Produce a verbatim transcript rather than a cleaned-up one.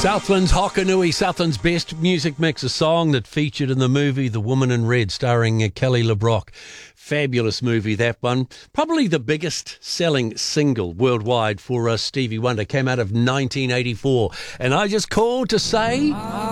Southland's Hokanui, Southland's best music mix, a song that featured in the movie The Woman in Red, starring uh, Kelly LeBrock. Fabulous movie, that one. Probably the biggest selling single worldwide for uh, Stevie Wonder. Came out of nineteen eighty-four. And I just called to say...